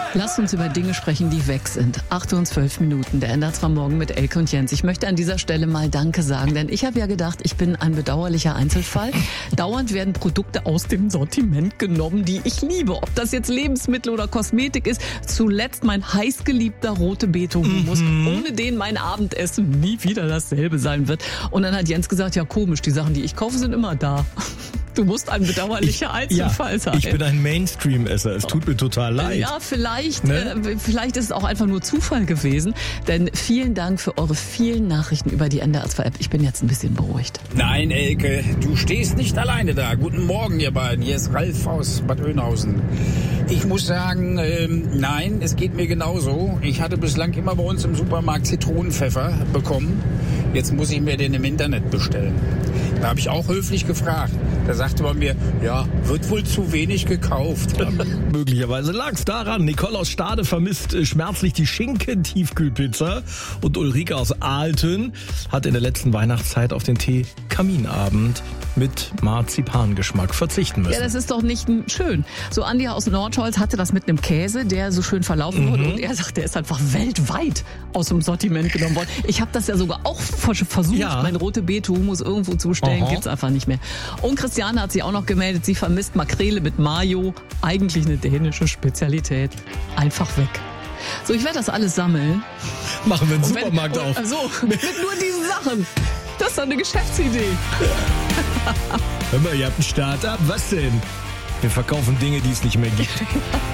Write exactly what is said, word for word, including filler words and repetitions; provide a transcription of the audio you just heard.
Lasst uns über Dinge sprechen, die weg sind. acht und zwölf Minuten, der Ender zwar morgen mit Elke und Jens. Ich möchte an dieser Stelle mal Danke sagen, denn ich habe ja gedacht, ich bin ein bedauerlicher Einzelfall. Dauernd werden Produkte aus dem Sortiment genommen, die ich liebe. Ob das jetzt Lebensmittel oder Kosmetik ist. Zuletzt mein heißgeliebter rote Beete-Humus, mhm. ohne den mein Abendessen nie wieder dasselbe sein wird. Und dann hat Jens gesagt, ja komisch, die Sachen, die ich kaufe, sind immer da. Du musst ein bedauerlicher ich, Einzelfall ja, sein. Ich bin ein Mainstream-Esser. Es tut mir total leid. Ja, vielleicht, ne? äh, vielleicht ist es auch einfach nur Zufall gewesen. Denn vielen Dank für eure vielen Nachrichten über die N D R zwei App. Ich bin jetzt ein bisschen beruhigt. Nein, Elke, du stehst nicht alleine da. Guten Morgen, ihr beiden. Hier ist Ralf aus Bad Oeynhausen. Ich muss sagen, ähm, nein, es geht mir genauso. Ich hatte bislang immer bei uns im Supermarkt Zitronenpfeffer bekommen. Jetzt muss ich mir den im Internet bestellen. Da habe ich auch höflich gefragt. Da sagte man mir, ja, wird wohl zu wenig gekauft. Möglicherweise lag es daran. Nicole aus Stade vermisst äh, schmerzlich die Schinken-Tiefkühlpizza. Und Ulrike aus Aalten hat in der letzten Weihnachtszeit auf den Tee Kaminabend mit Marzipangeschmack verzichten müssen. Ja, das ist doch nicht schön. So Andi aus Nordholz hatte das mit einem Käse, der so schön verlaufen mhm. wurde. Und er sagt, der ist einfach weltweit aus dem Sortiment genommen worden. Ich habe das ja sogar auch versucht, ja. mein rote Beete-Humus irgendwo zu bestellen. Aha. Gibt's einfach nicht mehr. Und Christiane hat sich auch noch gemeldet, sie vermisst Makrele mit Mayo. Eigentlich eine dänische Spezialität. Einfach weg. So, ich werde das alles sammeln. Machen wir einen und Supermarkt wenn, auf. Also, mit nur diesen Sachen. Das ist doch eine Geschäftsidee. Hör mal, ihr habt ein Start-up. Was denn? Wir verkaufen Dinge, die es nicht mehr gibt.